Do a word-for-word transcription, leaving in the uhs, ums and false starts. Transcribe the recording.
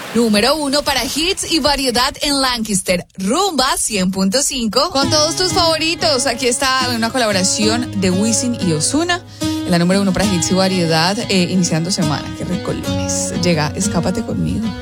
Número uno para hits y variedad en Lancaster. Rumba cien punto cinco. Con todos tus favoritos. Aquí está una colaboración de Wisin y Ozuna. La número uno para hits y variedad, eh, iniciando semana. Qué rico lunes. Llega Escápate conmigo.